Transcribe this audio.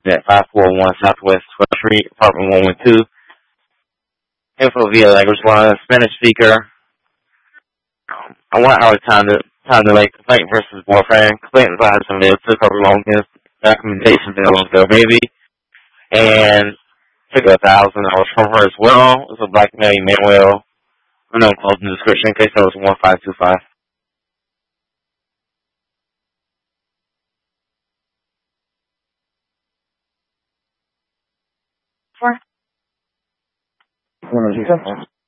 at 541 Southwest 12th Street, apartment 112. Info via language line, Spanish speaker. I want our time to make complaint versus boyfriend. Complaint advised him to took over long his documentation bill on go baby. And took $1,000 from her as well. It was a black male Emmanuel. Unknown closing description, case that was 1525. Bueno, sí,